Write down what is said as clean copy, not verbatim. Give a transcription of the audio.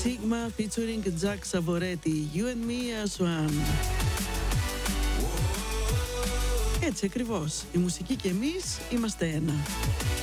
Sigma featuring Jack Savoretti, You and Me as One. Έτσι ακριβώς, η μουσική και εμείς είμαστε ένα.